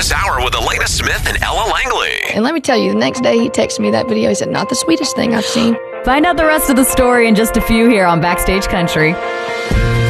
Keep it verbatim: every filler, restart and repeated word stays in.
this hour with Elena Smith and Ella Langley. And let me tell you, the next day he texted me that video. He said, not the sweetest thing I've seen. Find out the rest of the story in just a few here on Backstage Country.